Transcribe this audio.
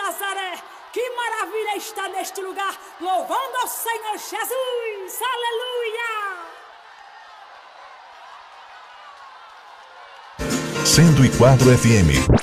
Nazaré. Que maravilha está neste lugar, louvando ao Senhor Jesus. Aleluia! 104 FM.